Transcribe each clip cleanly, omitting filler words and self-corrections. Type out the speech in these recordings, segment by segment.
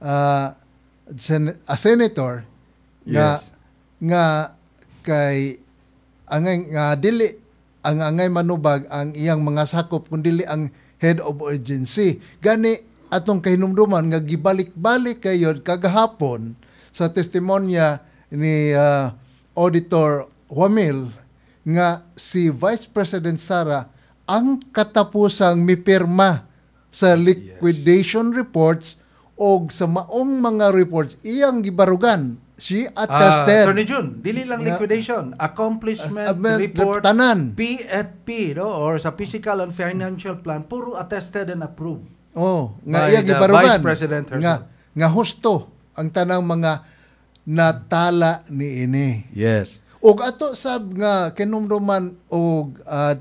a senator nga Yes. nga kay angay nga dili ang angay manubag ang iyang mga sakop kun dili ang head of agency. Gani atong kahinumduman nga gibalik-balik kayo kagahapon sa testimonya ni Auditor Wamil nga si Vice President Sara ang katapusang mipirma sa liquidation reports o sa maong mga reports iyang gibarugan. She attested. Attorney Jun, dili lang liquidation, accomplishment report, tanan. PFP, no? Or sa physical and financial plan, puro attested and approved. Oh, nga By iya the gibarugan. Vice President herself. Nga husto ang tanang mga natala ni ini. Yes. Og ato sab nga kinumduman og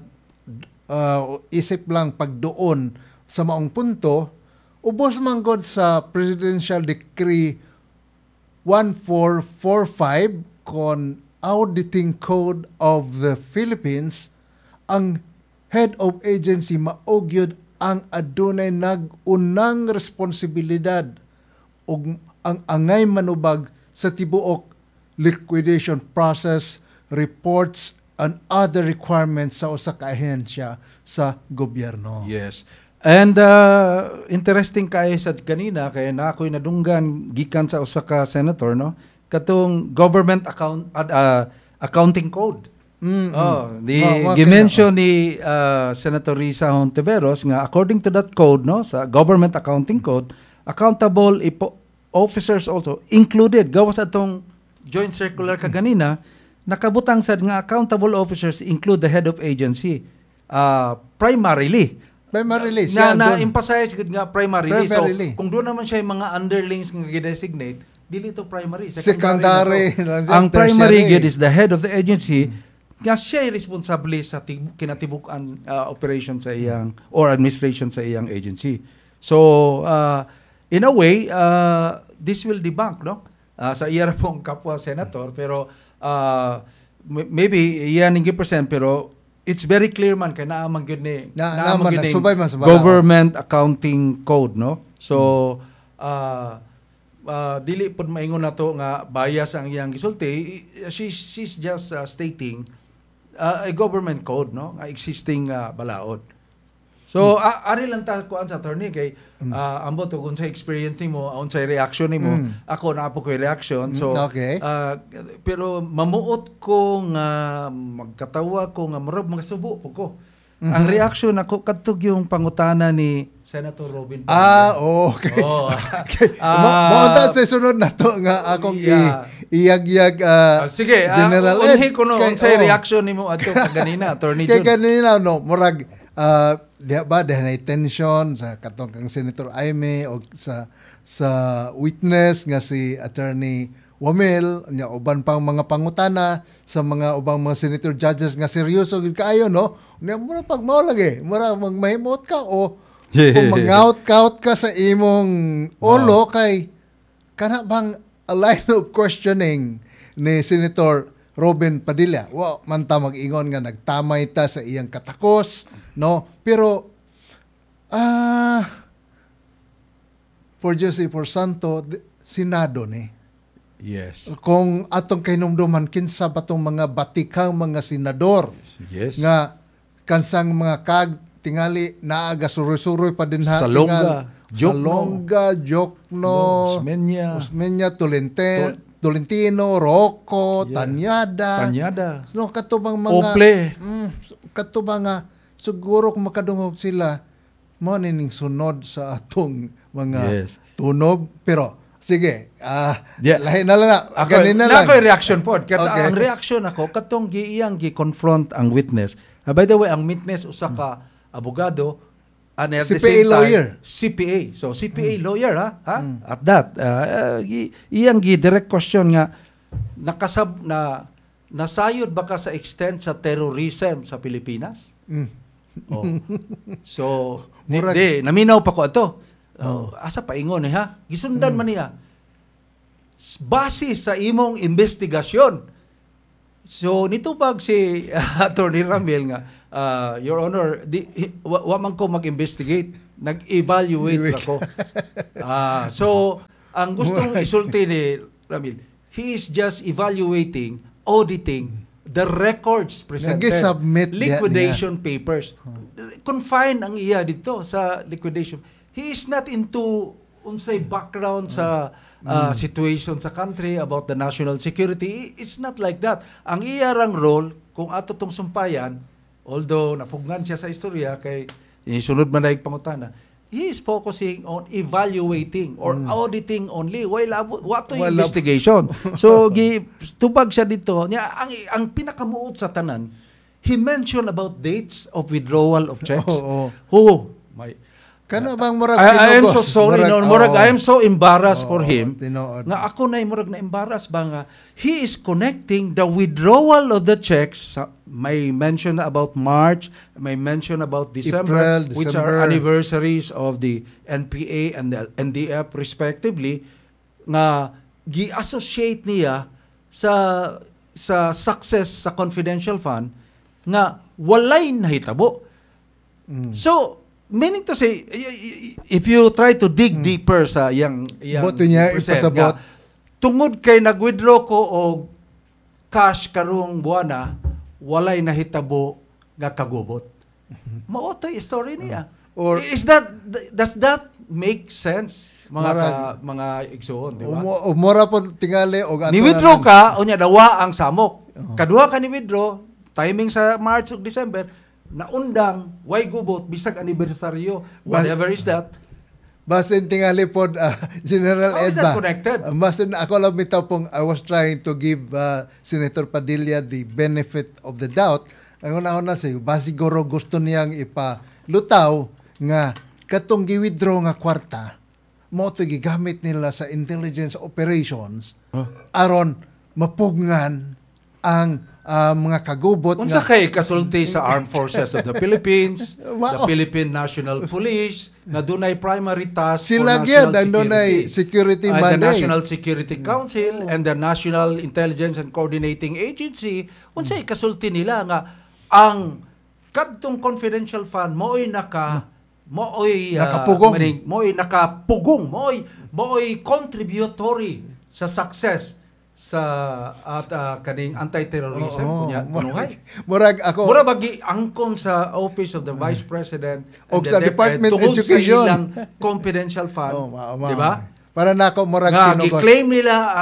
isip lang pagduon sa maong punto, ubos man god sa Presidential Decree 1445 kon Auditing Code of the Philippines, ang head of agency maugyod ang adunay nag-unang responsibilidad ug ang angay manubag sa tibuok liquidation process, reports, and other requirements sa usa ka ahensya sa gobyerno. Yes. And interesting kayo sa kanina kaya na ako'y nadunggan gikan sa usa ka senator, no? Katong government accounting code. Gimension ni Senator Risa Hontiveros nga according to that code, no, sa government accounting code, accountable officers also included gawas atong joint circular kaganina, nakabutang sad nga accountable officers include the head of agency primarily na emphasize gud nga primarily. So kung doon naman siya yung mga underlings nga gi-designate, dili to primary, secondary. Ang primary gud is the head of the agency nga siya responsable sa kinatibukan operation sa iyang or administration sa iyang agency. So in a way this will debunk, no, sa iya pong kapwa senator, pero maybe iyan ng percent, pero it's very clear man kay naamang gyud ni government accounting code, no. So dili pud maingon nato nga bias ang iyang gisulti. She's just stating a government code, no, nga existing balaod. So ari lang ta kuan sa attorney kay ambot kung sa experience nimo, unsay reaction nimo, ako na po ko'y reaction. So okay. Pero mamuot ko nga magkatawa ko nga murag magsubo po ko. Ang reaction ako kadtog yung pangutana ni Senator Robin Padilla. Okay. Maunta sa sunod na to nga akong iyag-iyag sige, General unhi ko no unsay reaction nimo adto kanina, Attorney Jun. Kay kanina no murag diha ba na tension sa katong kang Senator Aimee o sa witness nga si Attorney Wamil, nya uban pang mga pangutana sa mga ubang mga senator judges nga seryoso gid kaayo, no. Nya mura pag mao lagi, mura magmahimot ka o mangout-out ka sa imong ulo kay kana bang a line of questioning ni Senator Robin Padilla. Wa man ta mag-ingon nga nagtamay ta sa iyang katakos, no? Pero for Jose por Santo, Senado ni. Yes. Kung atong kahinumduman kinsa ba tong mga batikang mga senador nga kansang mga tingali naaga suroy-suroy pa din ha. Salonga, Jokno, Osmeña, Tolentino, Rocco, Tanyada. No, katubang mga Ople. Katubang nga siguro kung makadungog sila mo nining sunod sa atong mga tunog, pero sige, lahi na lang na. Ganina lang. Nako'y reaction po. Okay. Ang reaction ako, katong iyang gi-confront ang witness. By the way, ang witness, usa ka abogado, and at the same time, lawyer. CPA. So, CPA lawyer, ha? At that, iyang gi-direct question nga, nasayod ba ka sa extent sa terrorism sa Pilipinas? So, naminaw pa ko ito. Asa paingon ha? Gisundan man niya. Base sa imong investigasyon. So nitubag si Attorney Ramil nga, Your Honor, wa man ko mag-investigate, nag-evaluate ako. So ang gustong isulti ni Ramil, he is just evaluating, auditing the records presented. Nag-submit Liquidation papers. Confine ang iya dito sa liquidation. He is not into unsay background sa situation sa country about the national security. It's not like that. Ang iyarang role, kung ato tong sumpayan, although napugnan siya sa istorya kay isunod man na pangutana, he is focusing on evaluating or auditing only while what to investigation. So tubag siya dito niya ang pinakamuot sa tanan, he mentioned about dates of withdrawal of checks. My kana bang murag I am so sorry murag I am so embarrassed for him tinuod. nga ako na murag na embarrassed ba nga he is connecting the withdrawal of the checks. May mention about March, may mention about December, April, which December. are anniversaries of the NPA and the NDF respectively, nga gi-associate niya sa success sa confidential fund nga walay nahitabo. So meaning to say, if you try to dig deeper sa yang Boto niya ipasabot. Tungod kay nag-withdraw ko og cash karong buwana, walay nahitabo nga kagubot. Mao to'y story niya. Or does that make sense mga igsoon, di ba? Mura po tingali og Ni withdraw ka unya dawa ang samok. Kaduha ka ni withdraw, timing sa March ug December, naundang, way gubot, bisag anibersaryo, whatever is that. Basin tingali po, General How is Edba. that connected? Basin ako lang bitaw pong, I was trying to give Senator Padilla the benefit of the doubt. Ang una-una sa'yo, basiguro gusto niyang ipalutaw nga katong gi-withdraw nga kwarta, mo ito gigamit nila sa intelligence operations aron mapugngan ang mga kagubot Unsa kay kasulti sa Armed Forces of the Philippines, the Philippine National Police, na dunay primary task sila for gyud national ang dunay security the mandate. National Security Council and the National Intelligence and Coordinating Agency. Unsay kasulti nila nga ang kadtong confidential fund mo'y nakapugong, mo'y contributory sa success sa kaning anti-terrorism kunya punuhay. Murag ako bagi angkon sa Office of the Vice President og sa Department of Education sa ilang confidential fund, di ba? Para nako murag tinugos. I-claim nila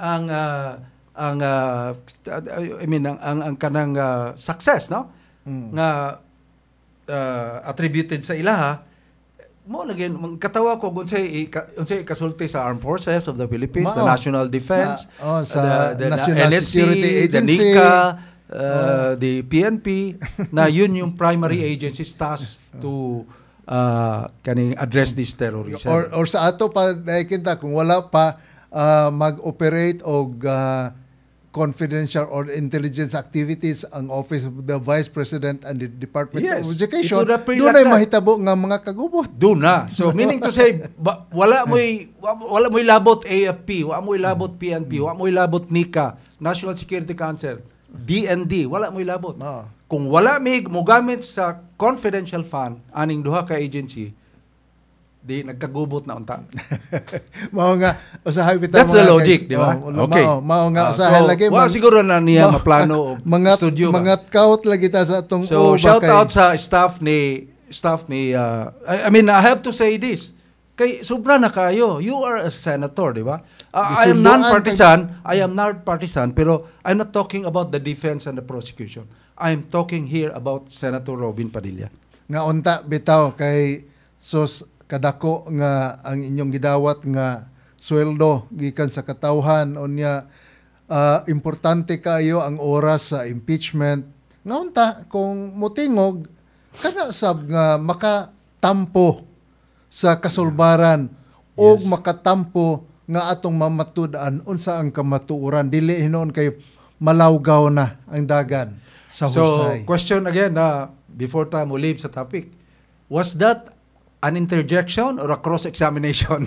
ang kanang success, no? Nga attributed sa ilaha. Mo lagi katawa ko unsay kasulti sa Armed Forces of the Philippines, the National Defense, the National NSC, Security Agency, the NICA, the PNP, na yun yung primary agencies tasked to kaning address this terrorism. Or sa ato pa nakikita kung wala pa mag-operate og confidential or intelligence activities ang Office of the Vice President and the Department of Education, doon ay mahitabo nga mga kagubot. Doon na. So meaning to say, wala mo'y labot AFP, wala mo'y labot PNP, wala mo'y labot NICA, National Security Council, DND, wala mo'y labot. Kung wala may mogamit sa confidential fund, aning duha ka agency, di nagkagubot na unta. Mao nga usahay bitaw. That's the logic, di ba? Okay. Mao nga usahay lagi. Wa siguro na niya maplano og studio. Mga kaut lagi ta sa atong So shout out sa staff ni I mean I have to say this. Kay sobra na kayo. You are a senator, di ba? I am non-partisan pero I'm not talking about the defense and the prosecution. I'm talking here about Senator Robin Padilla. Nga unta bitaw kay sus kadako nga ang inyong gidawat nga sweldo gikan sa katawhan unya importante kayo ang oras sa impeachment nga unta kung mutingog kana sab nga makatampo sa kasulbaran o makatampo nga atong mamatud-an unsa ang kamatuoran dili hinuon kay malawgaw na ang dagan sa husay. So question again before tayo mo leave sa topic, was that an interjection or a cross-examination?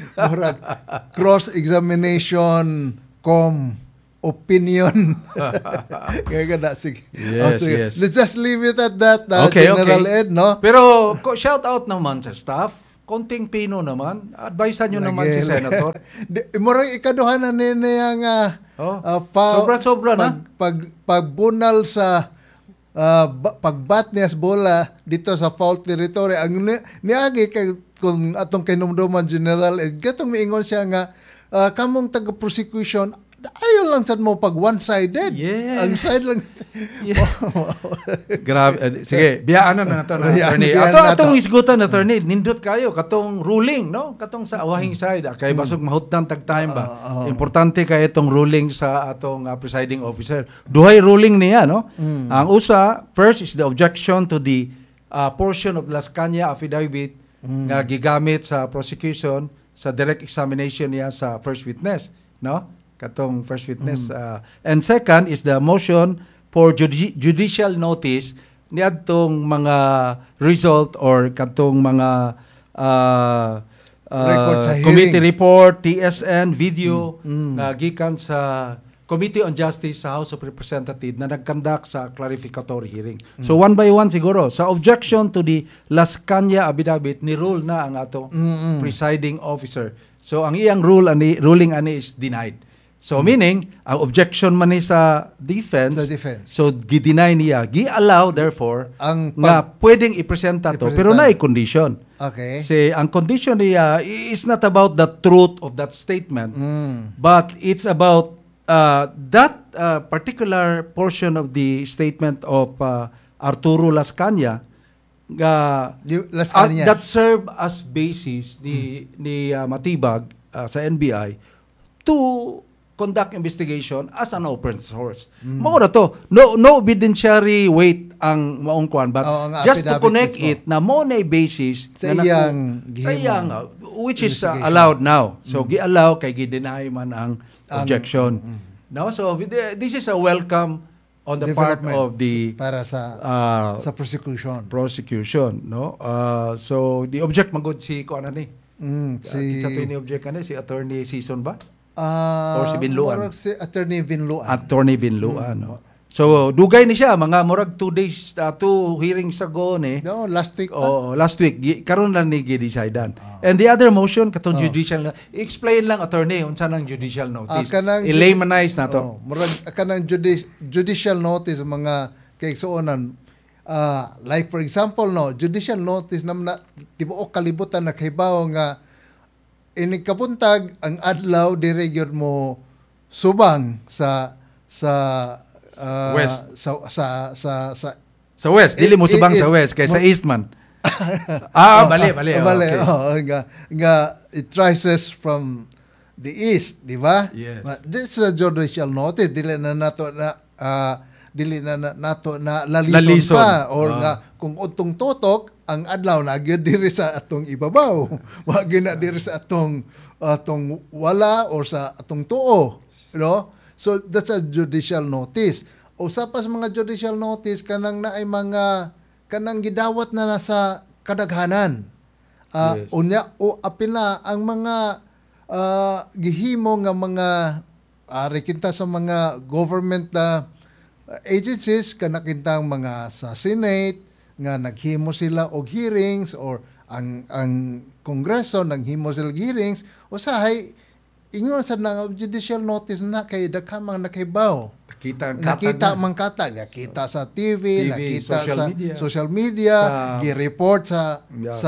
Cross-examination opinion. Sige. Yes. Let's just leave it at that, General Ed, no? Pero shout out naman sa staff. konting pino naman, advisean nyo naman si Senator. Murag ikaduhan na niya nga Sobra-sobra na. pagbunal sa pagbat niya sa bola dito sa foul territory. Ang niagi kay kung atong kinumduman General Ed, gatong miingon siya nga kamong taga-prosecution, ayaw lang sad mo pag one-sided. Yes. Ang side lang. Grabe. Sige, biyaanan na nato na attorney. Atong isgutan attorney, nindot kayo katong ruling, no? Katong sa awahing side. Kay basog mahutdan tag time ba. Importante kay itong ruling sa atong presiding officer. Duhay ruling niya, no? Ang usa, first is the objection to the portion of Las Cañas affidavit nga gigamit sa prosecution sa direct examination niya sa first witness, no? Katong first witness. And second is the motion for judicial notice niadtong mga result or katong mga committee report, TSN, video na gikan sa Committee on Justice sa House of Representatives na nag-conduct sa clarificatory hearing. So one by one siguro, sa objection to the Las Cañas affidavit, ni-rule na ang atong presiding officer. So ang iyang ruling ani is denied. So meaning, ang objection man ni sa defense, so gi-deny niya, gi-allow therefore nga pwedeng ipresenta to, pero na condition. Okay. Say ang condition niya is not about the truth of that statement, but it's about that particular portion of the statement of Arturo Las Cañas that serve as basis ni Matibag sa NBI to conduct investigation as an open source. Mao na to. No evidentiary weight ang maong kuan, but just to connect it na mo na basis sa iyang which is allowed now. So gi-allow kay gi-deny man ang objection. No, so this is a welcome on the part of the para sa prosecution, no? So the object magud si kuan ani. Si sa ni object ani si Attorney Season ba? Or si Binluan? Si Attorney Binluan. Attorney Binluan, no? So, dugay ni siya, mga murag 2 days, 2 hearings ago ni. No, last week pa. Last week. Karon lang ni gi-decidean. And the other motion, katong judicial, explain lang, attorney, unsa nang judicial notice. I-laymanize na to. Murag, kanang judicial notice, mga kaigsuonan, like for example, no, judicial notice na tibuok kalibutan na kahibaw nga inikabuntag ang adlaw dire gyud mo subang sa west sa west dili mo subang sa west kay sa east man. Bali. Okay. Nga it rises from the east, di ba? Yes. This is a judicial notice, dili na nato na lalison pa or nga kung utong totok ang adlaw na gyud diri sa atong ibabaw, wa gyud na diri sa atong wala or sa atong tuo, you know? So that's a judicial notice. Usa pa sa mga judicial notice kanang naay mga kanang gidawat na nasa kadaghanan. Yes. Unya o apila ang mga gihimo nga mga kinta sa mga government agencies kanakintang mga sa Senate nga naghimo sila og hearings or ang Kongreso naghimo sila hearings usahay ingon sa nang judicial notice na kay daghang nakahibaw. Nakita sa TV, nakita sa social media, gi-report sa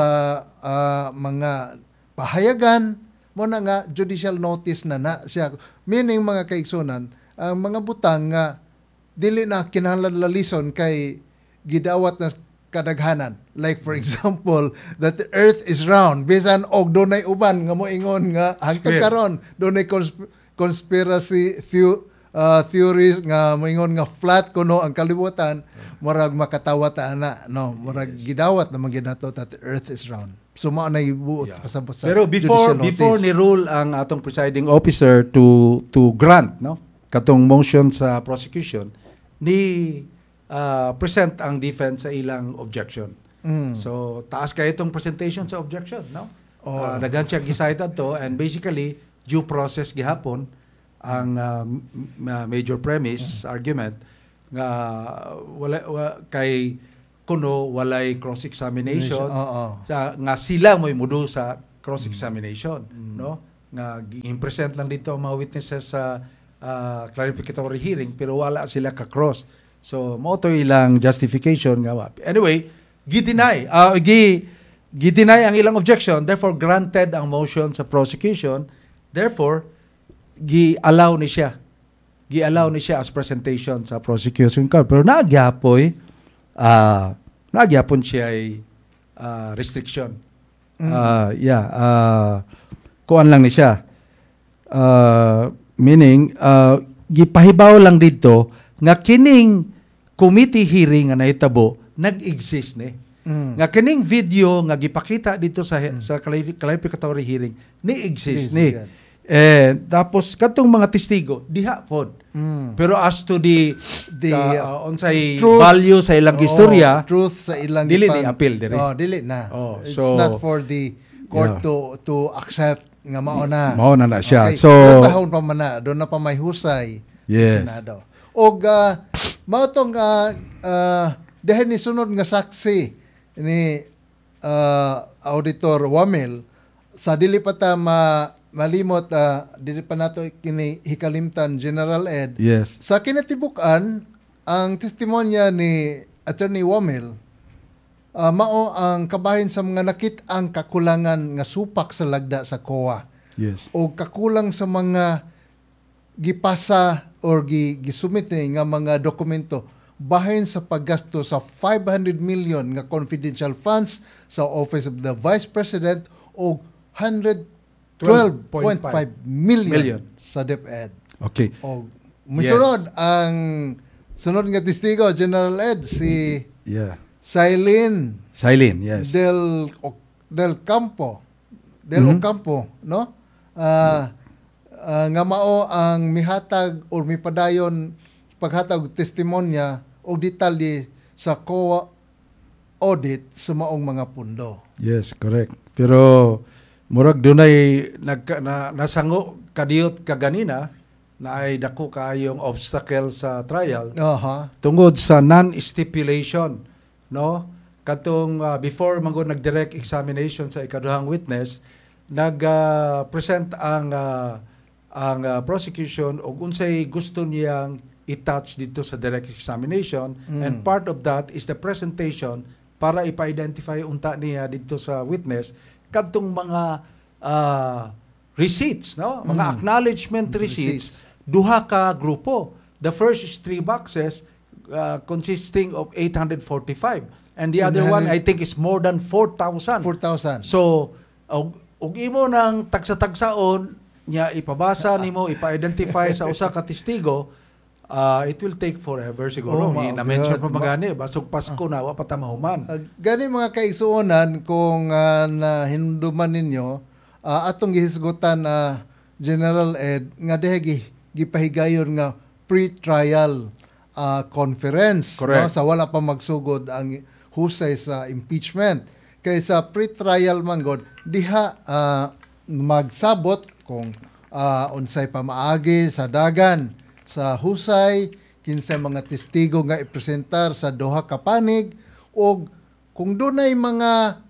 mga pahayagan mo na nga judicial notice na siya. Meaning mga kaigsunan, ang mga butang nga dili na kinahanglan lalison kay gidawat na kadaghanan. Like for example, that the earth is round. Bisan og dunay uban nga moingon nga hangtod karon dunay conspiracy theories nga moingon nga flat kuno ang kalibutan, murag makatawa ta ana, no, murag gidawat naman ginato that the earth is round. So mao na ibuot pasabot sa. Pero before ni rule ang atong presiding officer to grant, no, katong motion sa prosecution ni present ang defense sa ilang objection. So taas kay itong presentation sa objection, no? Daghan siya gicided to, and basically due process gihapon ang major premise argument nga wala kay kuno walay cross-examination Oo. nga sila mo'y mudo sa cross-examination, no? Nga i-present lang dito ang mga witnesses sa clarificatory hearing pero wala sila ka-cross. So mo to ilang justification nga. Anyway, gi-deny ang ilang objection, therefore granted ang motion sa prosecution, therefore gi-allow ni siya as presentation sa prosecution court. Pero nagyapon siya ay restriction. Kuan lang ni siya. Meaning, gipahibaw lang dito nga kining committee hearing nga nahitabo nag-exist ni. Nga kining video nga gipakita dito sa clarificatory hearing ni exist ni. Tapos katong mga testigo diha pod. Pero as to the unsay value sa ilang istorya, truth sa ilang dili ni appeal diri. Dili na. It's So not for the court to accept nga mao na. Mao na siya. Okay. So Doon pa man na, doon na pa may husay Yes. sa Senado. Og mao tong dahil ni sunod nga saksi ni Auditor Wamel sa dili pa ta malimot dili pa nato kini hikalimtan General Ed. yes. Sa kinatibuk-an ang testimonya ni Attorney Wamel mao ang kabahin sa mga nakit-ang kakulangan nga supak sa lagda sa COA Yes. o kakulang sa mga gipasa or gisumite nga mga dokumento bahin sa paggasto sa 500 million nga confidential funds sa Office of the Vice President o 112.5 million sa DepEd. Okay. O misunod ang sunod nga testigo, General Ed, si Yeah. Silene Yes. del Campo, Ocampo, no? Nga mao ang mihatag or mipadayon paghatag testimonya o detalye sa COA audit sa maong mga pundo. Yes, correct. Pero murag dunay nasango kadiyot kaganina na ay dako kaayong obstacle sa trial tungod sa non-stipulation, no? Katong before mango nag-direct examination sa ikaduhang witness, nag-present ang prosecution og unsay gusto niyang i-touch dito sa direct examination, and part of that is the presentation para ipa-identify unta niya dito sa witness kadtong mga receipts, no? Mga acknowledgement receipts, duha ka grupo. The first is 3 boxes consisting of 845, and the other one I think is more than 4,000. So og imo nang tagsa-tagsaon nya ipabasa nimo, ipa-identify sa usa ka testigo, it will take forever siguro. Na-mention pa magani, basog Pasko na, wa pa ta mahuman. Gani mga kaisuonan kung nahinduman ninyo, atong gihisgutan na General Ed, nga dahil gipahigayon nga pre-trial conference, no? Sa wala pa magsugod ang husay sa impeachment. Kaya sa pre-trial manggod, diha magsabot kung unsay pamaagi sa dagan sa husay, kinsay mga testigo nga ipresentar sa duha ka panig, o kung dunay mga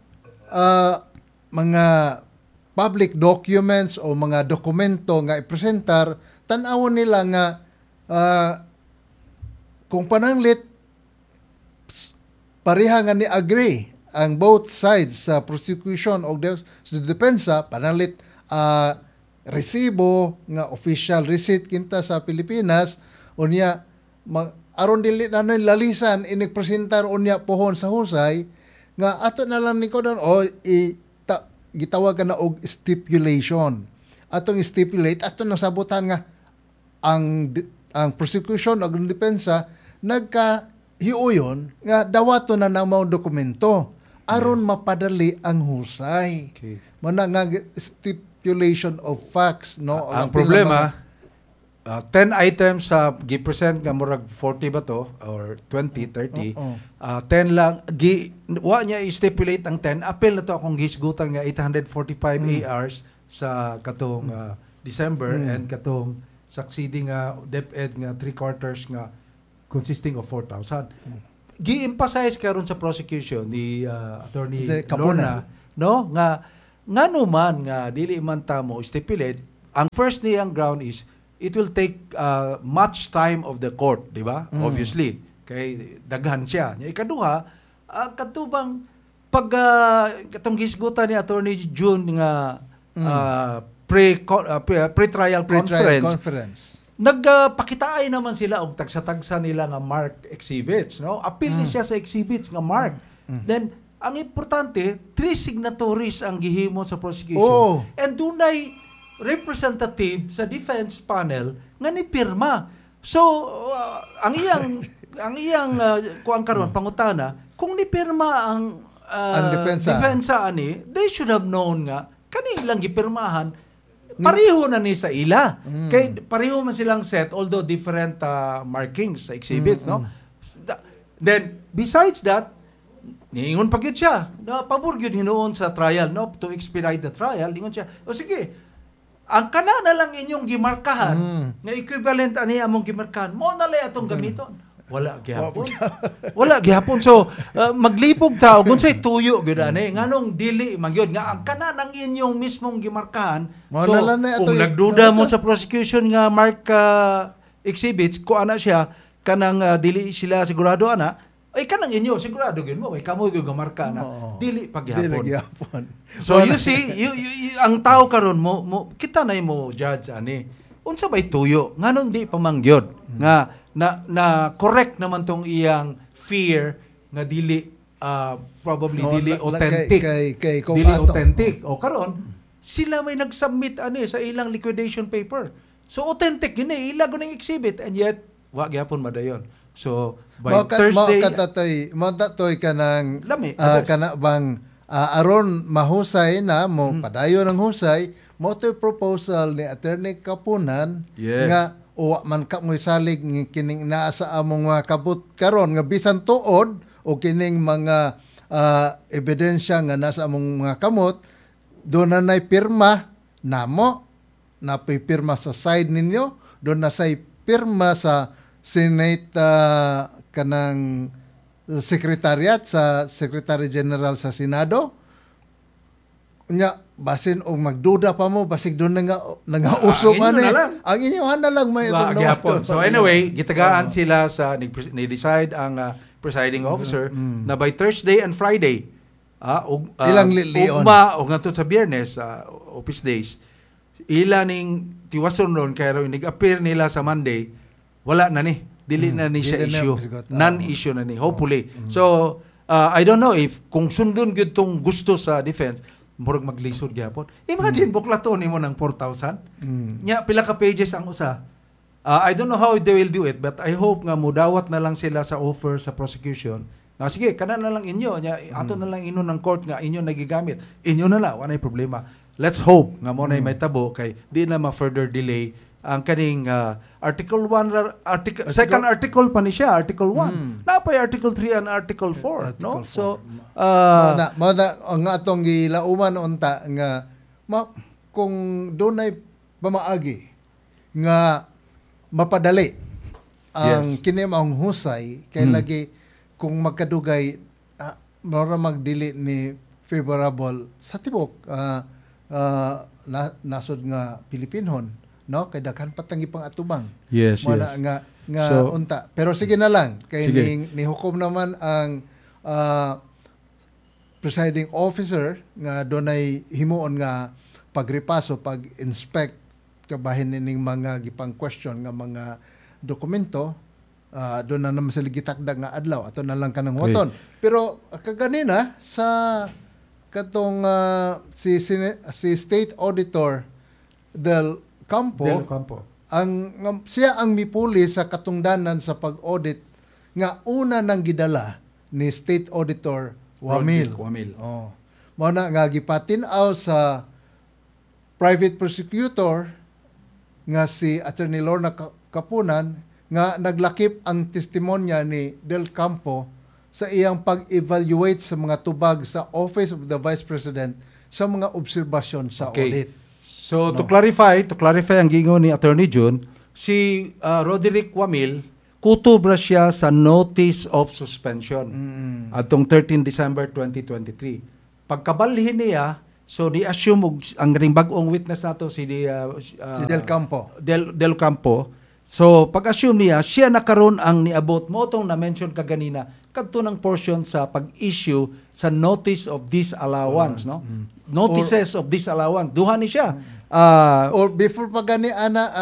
public documents o mga dokumento nga ipresentar, tan-awon nila nga kung pananglit pareha nga ni agree ang both sides sa prosecution o sa depensa, pananglit resibo nga official receipt kinta sa Pilipinas, unya aron dili na lalisan inigpresentar unya pohon sa husay nga ato na lang niko don gitawag na og stipulation. Atong stipulate ato nang sabutan nga ang prosecution o ang depensa nagkahiuyon nga dawato na ng mga dokumento aron mapadali ang husay. Okay. Mana nga stipulation of facts, no? Ang problema, 10 items sa gi-present nga murag 40 ba to or 20, 30. 10 lang wa niya i-stipulate ang 10. Appeal na to akong gisgutan nga 845 ARs sa katong December and katong succeeding DepEd nga 3/4 nga consisting of 4,000. gi-emphasize karon sa prosecution ni Attorney Kapunan. Lorna, no, nga naman nga dili man ta mo stipulate, ang first niyang ground is it will take much time of the court, di ba? Obviously, kay daghan siya. Nya ikaduha, katubang pag katong gisgutan ni Attorney June nga pre-trial conference. Nagpakitaay naman sila og tagsa-tagsa nila nga mark exhibits, no? Appeal ni siya sa exhibits nga mark. Then ang importante, 3 signatories ang gihimo sa prosecution. And dunay representative sa defense panel nga ni pirma. So ang iyang kuan karon pangutana, kung ni pirma ang depensa ani, they should have known nga kani ilang gipirmahan pareho na ni sa ila. Kay pareho man silang set, although different markings sa exhibits, no? Then, besides that, niingon pa gyud siya. Pabor gyud hinuon sa trial, no? To expedite the trial, ingon siya, o sige, ang kana na lang inyong gimarkahan, nga equivalent ani among gimarkahan, mo na lay atong gamiton. Wala gihapon. Wala gihapon. So, maglipog ta og unsay tuyo gyud ani nganong dili magyod nga ang kana ng inyong mismong gimarkahan. So, kung nagduda mo sa prosecution nga mark exhibits ko ana siya kanang dili sila sigurado ana, ay kanang inyo sigurado gyud mo kay kamo gyud gamarka na. Dili pa gihapon. So you see, ang tao karon mo kita na mo judge ani. Unsa bay tuyo? Nganon di pa mangyod nga na correct naman tong iyang fear nga dili probably dili authentic. Dili authentic. O karon sila may nag-submit ani sa ilang liquidation paper. So authentic yun ila gunang exhibit and yet wa gyapon madayon. So by Thursday mo datoy kanang kana bang aron mahusay na mo padayon ang husay mo to proposal ni Attorney Kapunan nga o man ka mo salig kining naa sa among mga kabut karon nga bisan tuod o kining mga ebidensya nga nasa among mga kamot doon na nay pirma namo na pirma sa side ninyo doon na say pirma sa Senate kanang secretariat sa Secretary General sa Senado nya basin og magduda pa mo basig doon nga usok ani ang inyohan na lang may itong so anyway gitagaan sila sa ni-decide ang presiding officer na by Thursday and Friday ilang lion ugma og ngadto sa Biyernes office days ila ning tiwason ron kay ro nag-appear nila sa Monday wala na ni dili na ni siya issue non-issue na ni hopefully so I don't know if kung sundon gyud tong gusto sa defense murag maglisod gyapon. Imagine buklaton nimo ng 4,000. Nya pila ka pages ang usa. I don't know how they will do it but I hope nga mudawat na lang sila sa offer sa prosecution. Nga sige kana na lang inyo nya ato na lang inon ng court nga inyo nagigamit. Inyo na la wala problema. Let's hope nga mo nay may tabo kay di na ma-further delay ang kaning Article 1 second article pa ni siya Article 1 napay Article 3 and Article 4 no 4. So ang atong gilauman unta nga kung dunay pamaagi nga mapadali ang kini maong husay kay lagi kung magkadugay mara magdili ni favorable sa tibok nasod nga Pilipinhon no kay daghan patangi pang atubang wala nga so, unta pero sige na lang kay ni hukom naman ang presiding officer nga dunay himuon nga pagrepaso pag-inspect kabahin ning mga gipang question nga mga dokumento doon na naman sila gitakdag nga adlaw ato na lang kanang waton pero kaganina sa katong si State Auditor Del Campo. Siya ang mipuli sa katungdanan sa pag-audit nga una nang gidala ni State Auditor Wamil. Mao na nga gipatin-aw sa private prosecutor nga si Attorney Lorna Kapunan nga naglakip ang testimonya ni Del Campo sa iyang pag-evaluate sa mga tubag sa Office of the Vice President sa mga obserbasyon sa audit. So to clarify ang gingon ni Attorney June, si Roderick Wamil kutubra siya sa notice of suspension atong 13 December 2023. Pagkabalhin niya, so di-assume ang ring bag-ong witness nato si Si Del Campo. Del Campo. So pag-assume niya, siya nakaroon ang niabot mo tong na-mention kaganina kadto ng portion sa pag-issue sa notice of disallowance, no? Notices of disallowance. Duha ni siya. Or before pa gani ana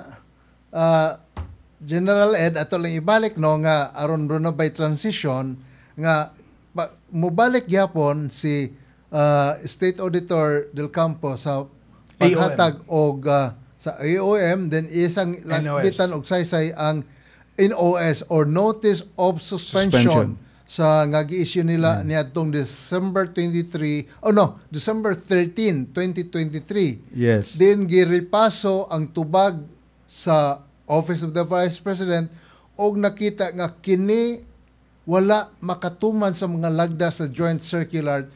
General Ed ato lang ibalik no nga aron ro by transition nga mubalik gyapon si State Auditor Del Campo sa paghatag og sa AOM then isang langbitan og saysay ang NOS or Notice of Suspension. Sa nga gi-issue nila niadtong December 13, 2023. Yes. Then girepaso ang tubag sa Office of the Vice President og nakita nga kini wala makatuman sa mga lagda sa Joint Circular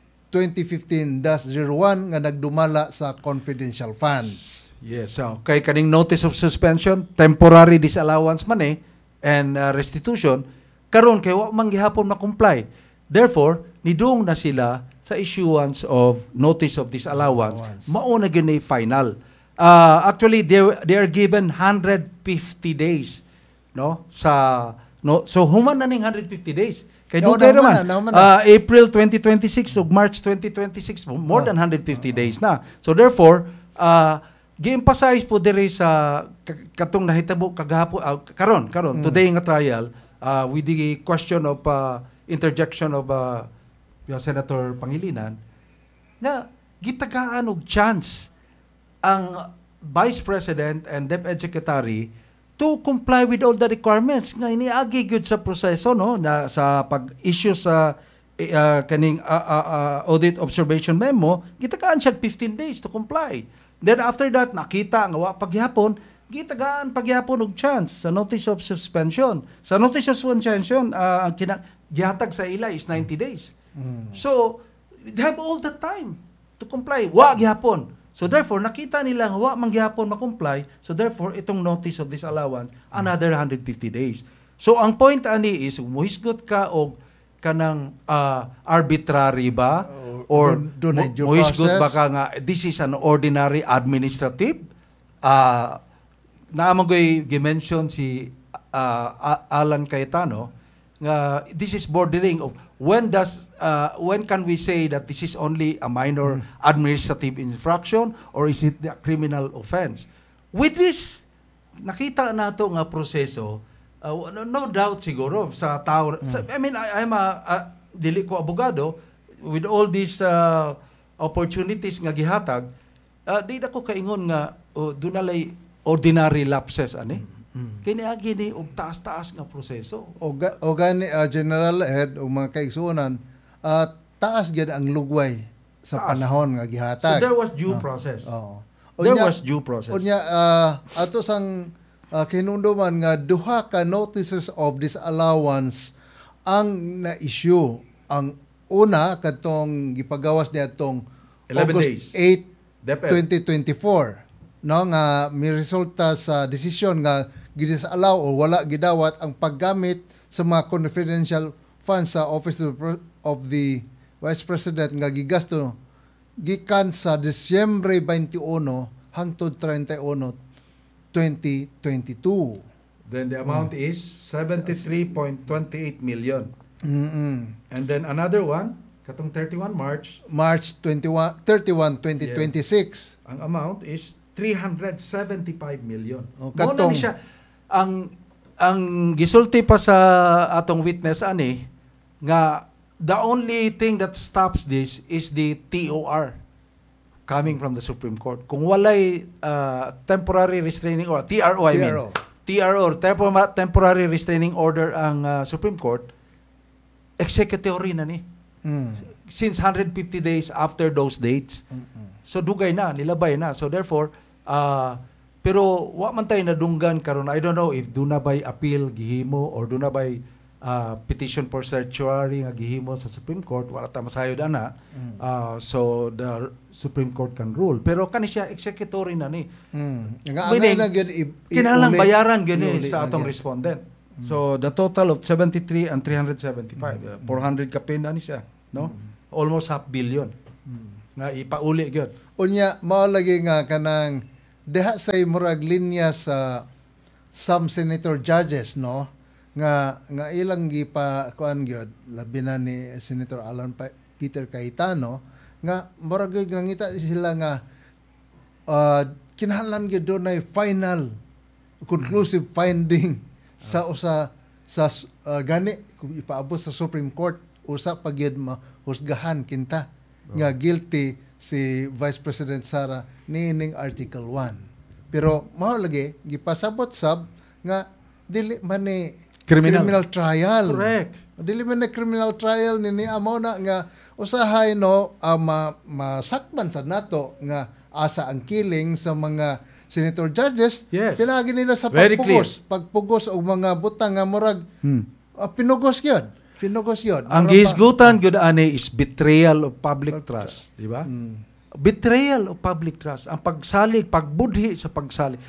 2015-01 nga nagdumala sa confidential funds. Yes. So, kay kaning notice of suspension, temporary disallowance man and restitution, karon kay wa man gihapon ma-comply. Therefore, nidung na sila sa issuance of notice of disallowance. Mao na gyud ni final. Actually they are given 150 days, no? So human na ning 150 days. Kay dugay naman. April 2026 ug March 2026 more than 150 days na. So therefore, gi-emphasize po diri sa katong nahitabo kagahapon karon today nga trial with the question of interjection of Senator Pangilinan na gitagaan og chance ang Vice President and DepEd Secretary to comply with all the requirements nga iniagi gyud sa proseso, no, na sa pag-issue sa kaning audit observation memo, gitagaan siya 15 days to comply. Then after that nakita nga wa pagyapon, gitagaan pagyapon og chance sa notice of suspension. Sa notice of suspension ang gihatag sa ila is 90 days. So they have all the time to comply. Wa gyapon. So therefore, nakita nila nga wa man gyapon ma-comply. So therefore, itong notice of disallowance, another 150 days. So ang point ani is, muhisgot ka og kanang arbitrary ba? Or muhisgot ba ka nga, this is an ordinary administrative? Naamangoy gimension si Alan Cayetano, nga this is bordering of when can we say that this is only a minor administrative infraction or is it a criminal offense? With this, nakita nato nga proseso, no doubt siguro sa tao. I mean, I'm dili ko abogado, with all these opportunities nga gihatag, di na ko kaingon nga dunalay ordinary lapses ani. Kiniagi ni og taas-taas nga proseso. O gani General Ed o mga kaigsuonan, taas gyud ang lugway sa panahon nga gihatag. So there was due process. There was due process. Unya ato sang kinunduman nga duha ka notices of disallowance ang na-issue. Ang una katong gipagawas niadtong August 8, 2024, no, nga may resulta sa desisyon nga gidisallow o wala gidawat ang paggamit sa mga confidential funds sa Office of the Vice President nga gigasto gikan sa Disyembre 21 hangtod 31, 2022. Then the amount is 73.28 million. And then another one, katong 31 March 31, 2026. Ang amount is 375 million. Katong Muna ni siya ang gisulti pa sa atong witness ani nga the only thing that stops this is the TOR coming from the Supreme Court. Kung walay temporary restraining order, temporary restraining order ang Supreme Court, executory na ni. Since 150 days after those dates. So dugay na, nilabay na. So therefore, pero wa man tayo nadunggan karon. I don't know if duna bay appeal gihimo or duna bay petition for certiorari nga gihimo sa Supreme Court, wala ta masayod ana. So the Supreme Court can rule. Pero kani siya executory na ni. Nga na gyud kinalang bayaran gani sa atong respondent. So the total of 73 and 375, 400 kapin na ni siya, no? Almost $500 million. Nga ipauli gyud. Unya mao lagi nga kanang deha say murag linya sa some senator judges, no, nga ilang gipa kuan gyud labi na ni Senator Peter Cayetano nga murag gyud nangita sila nga kinahanglan gyud dunay final conclusive finding sa usa sa gani kung ipaabot sa Supreme Court usa pa gyud mahusgahan kinta nga guilty si Vice President Sara niining Article 1. Pero mao lagi gipasabot sab nga dili man ni criminal trial. Correct. Dili man ni criminal trial ni amo na nga usahay no masakban sa nato nga asa ang killing sa mga senator judges. Yes. Tinagi nila sa Very pagpugos og mga butang nga murag pinugos gyud. Ang gihisgutan gyud ani is betrayal of public trust, di ba? Betrayal of public trust. Ang pagsalig, pagbudhi sa pagsalig.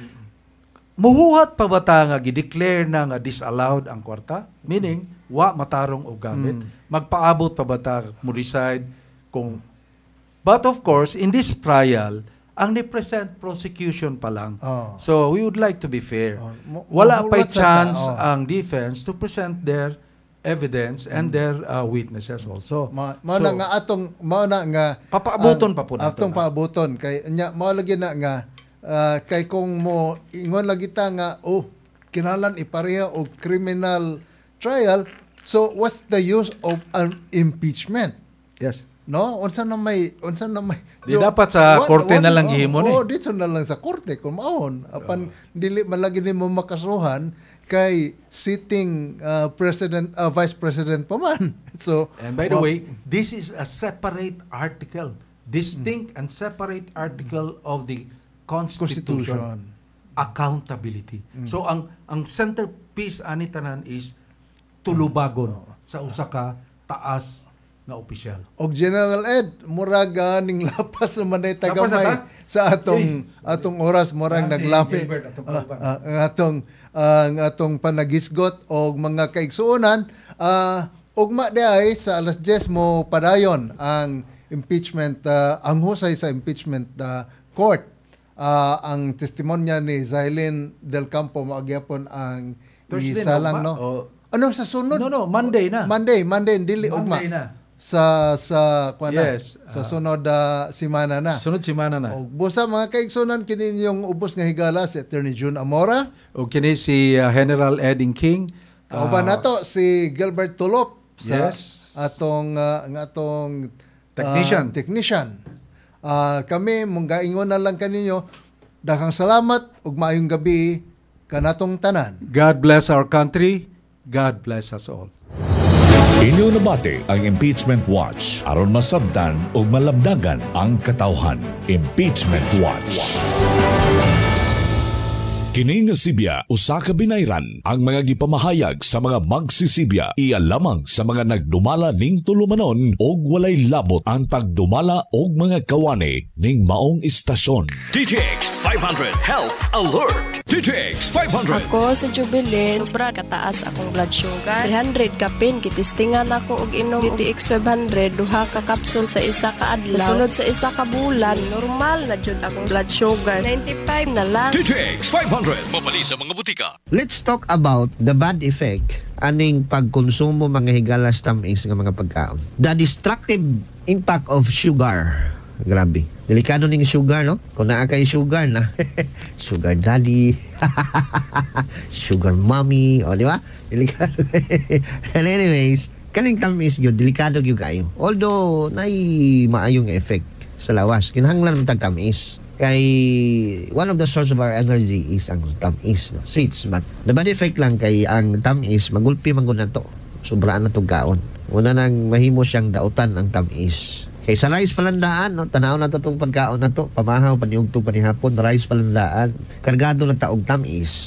Muhuhat pa ba ta nga gi-declare na nga disallowed ang kwarta? Meaning, wa matarong og gamit. Magpaabot pa ba ta mo decide kung... But of course, in this trial, ang ni-present prosecution pa lang. So, we would like to be fair. Wala pa chance ang defense to present their evidence and their witnesses also. Mao na nga atong papaabuton pa po nato. Atong paabuton kay nya mao lagi na nga kay kung mo ingon lagi ta nga kinahanglan ipareha og criminal trial, so what's the use of an impeachment? Yes. No, unsa na may di dapat sa korte na lang gihimo ni. Dito na lang sa korte kung maon apan dili man lagi nimo makasuhan kay sitting Vice President pa man. So, and by the way, this is a separate article, distinct and separate article of the Constitution. Accountability. So ang centerpiece ani tanan is tulubagon sa usa ka taas nga opisyal. Og General Ed, murag ning lapas naman ay tagamay sa atong oras murag naglami ang atong panagisgot og mga kaigsuonan. Ugma diay sa alas 10 mo padayon ang impeachment, ang husay sa impeachment court. Ang testimonya ni Zailin Del Campo maagyapon ang isalang no. Ano sa sunod? No, Monday na. Monday dili ugma. Monday na. Sa kuana. Yes, sa sunod semana na. Sunod semana na. Og busa mga kaigsunan kini yung ubos nga higala si Attorney June Amora. O kini si General Eding King. Kauban nato si Gilbert Tulop sa yes. atong technician. Kami mong gaingon na lang kaninyo. Daghang salamat ug maayong gabi kanatong tanan. God bless our country. God bless us all. Inyo nabati ang Impeachment Watch aron masabtan o malabdagan ang katawhan. Impeachment Watch. Kini nga Sibya usa ka binayran ang mga gipamahayag sa mga magsisibya iya lamang sa mga nagdumala ning tulumanon og walay labot ang pagdumala og mga kawani ning maong istasyon. DTX 500 Health Alert. DTX 500. Ako sa Jubilee, sobra kataas akong blood sugar. 300 kapin, kitistingan ako og inom DTX 500, duha ka kapsul sa isa ka adlaw. Kasunod sa isa ka bulan, normal na jud akong blood sugar. 95 na lang. DTX 500. Mabali sa mga butika. Let's talk about the bad effect aning pagkonsumo mga higalas tamis nga mga pagkaon. The destructive impact of sugar. Grabe. Delikado ning sugar, no? Kung naa kay sugar na. Sugar daddy. Sugar mommy. O, di ba? Delikado. And anyways, kaning tamis yun, delikado yun kayo. Although, maayong effect sa lawas. Kinahanglan ng tamis. Kay one of the source of our energy is ang tamis, no? Sweets, but the bad effect lang kay ang tamis magulpi man gud nato. Sobraan na tong kaon. Una nang mahimo siyang dautan ang tamis. Kay sa rice palandaan, no, tanaw na to tong pagkaon na to, pamahaw paniugtong panihapon, rice palandaan, kargado na taog tamis.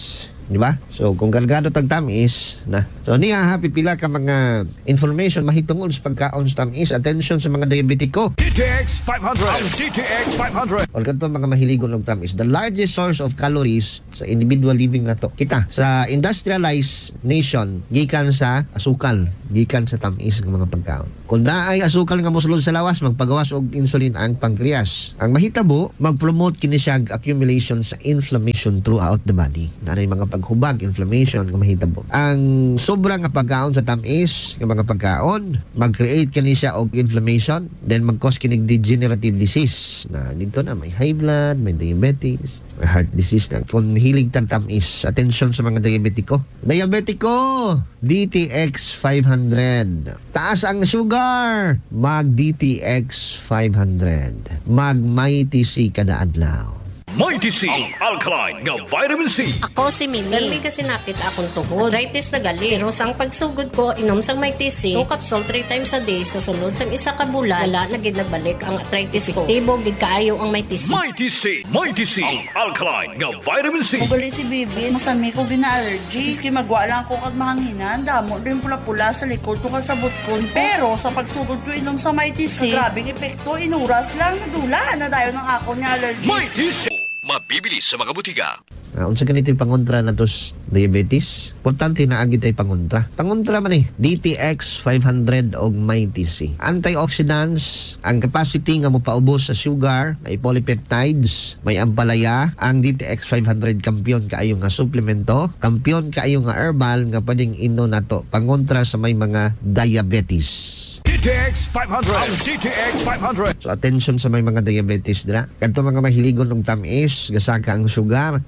di ba? So kung kargado tag tamis na. So niya pipila ka mga information mahitungod sa pagkaon sa tamis. Attention sa mga diabetiko. DTX 500. Ang DTX 500. O kanto mga mahiligon og tamis. The largest source of calories sa individual living nato. Kita sa industrialized nation gikan sa asukal, gikan sa tamis ng mga pagkaon. Kung naay asukal nga mosulod sa lawas, magpagawas og insulin ang pancreas. Ang mahitabo, mag-promote kini siya accumulation sa inflammation throughout the body. Naray mga paghubag, inflammation nga mahitabo. Ang sobra nga pagkaon sa tamis nga mga pagkaon, mag-create kini siya og inflammation, then mag-cause kinig degenerative disease. Na dito na may high blood, may diabetes, may heart disease na. Kung hilig tang tamis, attention sa mga diabetiko. Diabetiko, DTX 500. Taas ang sugar, mag DTX 500. Mag Mighty C kada adlaw. Mighty C, ang alkaline nga vitamin C. Ako si Mimi. Gali kasi napit akong tuhod. Arthritis na gali. Pero sang pagsugod ko, inom sang Mighty C. 2 capsule 3 times a day. Sa sunod sang isa ka bulan, wala na gid nagbalik ang arthritis ko. Tibo gid kaayo ang Mighty C. Mighty C, Mighty C, ang alkaline nga vitamin C. Ugali si Bibi, masami ko gina-allergy. Iski magwala ko kag mahanginan, damo din pula-pula sa likod ko kasabot ko. Pero sa pagsugod ko inom sa Mighty C, grabing epekto, inuras lang, nadula na dayon ng ako ni allergy. Mighty C, mabibili sa mga butika. Unsa ganito yung pangontra na tos diabetes? Importante na agad tayo pangontra. Pangontra man DTX 500 og Mighty C. Antioxidants, ang capacity nga mo paubos sa sugar, may polypeptides, may ampalaya. Ang DTX 500 kampiyon kaayo nga suplemento, kampiyon kaayo nga herbal nga pwedeng ino nato pangontra sa may mga diabetes. DTX 500. Ang DTX 500. So attention sa may mga diabetes dira. Kadto mga mahiligon og tamis, gasaka ang sugar,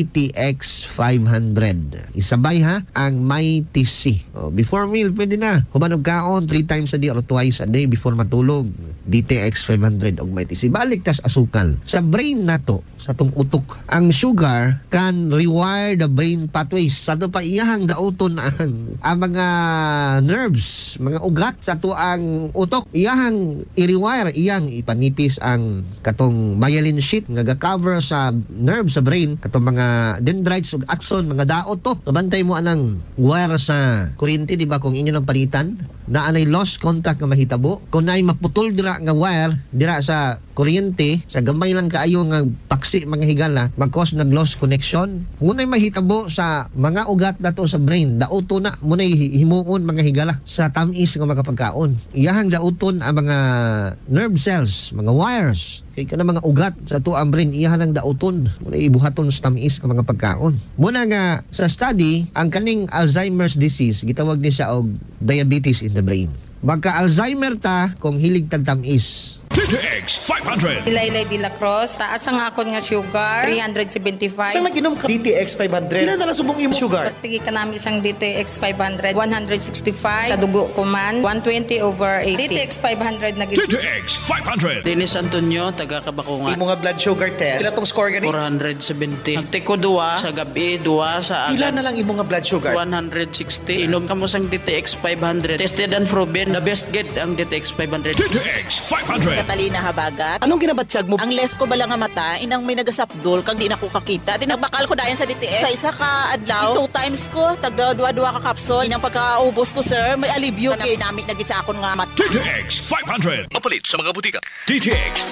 DTX 500. Isabay ha ang Mighty C. Before meal pwede na. Human og kaon 3 times a day or twice a day before matulog. DTX 500 og Mighty C. Balik tas asukal. Sa brain nato, sa tong utok, ang sugar can rewire the brain pathways. Sa to pa iyahang dauton ang mga nerves, mga ugat sa to ang utok, iyahang i-rewire, iyang ipanipis ang katong myelin sheath nga ga-cover sa nerve sa brain, katong mga dendrites ug axon, mga daot to. Mabantay mo anang wire sa kuryente, di ba, kung inyo nang palitan, na anay lost contact nga mahitabo. Kung naay maputol dira nga wire dira sa kuryente, sa gamay lang kaayo nga paksi mga higala, mag-cause nag lost connection. Munay mahitabo sa mga ugat nato sa brain, dauto na munay himuon mga higala sa tamis nga mga pagkaon. Iyahang dauton ang mga nerve cells, mga wires, kay kana mga ugat sa tuang brain, iyahan ang dauton muna ibuhaton sa tamis nga mga pagkaon. Muna nga sa study, ang kaning Alzheimer's disease gitawag ni siya og diabetes in the brain. Magka-Alzheimer ta kung hilig tag tamis. DTX 500. Ilaylay de la Cruz, taas ang akon nga sugar, 375. Saan nag-inom ka? DTX 500. Ilan na lang subong imo sugar? Pagtigi ka namin isang DTX 500, 165. Sa dugo ko man, 120/80. DTX 500 na DTX 500. Dennis Antonio, taga Kabakungan. Imo nga blood sugar test. Pila tong score gani? 470. Nagtiko 2 sa gabi, 2 sa agad. Pila na lang imo nga blood sugar? 160. Inom ka mo sang DTX 500. Tested and proven. The best get ang DTX 500. DTX 500. Katalina Habagat. Anong ginabatsyag mo? Ang left ko bala nga mata, inang may nagasapdol, kag di na ko kakita. Tinagbakal ko dayan sa DTX. Sa isa ka adlaw, 2 times ko, tagda-dua-dua ka kapsol. Inang pagkaubos ko, sir, may alibyo. Kanang dinamit na git sa akon nga mata. DTX 500. Mapalit sa mga butika. DTX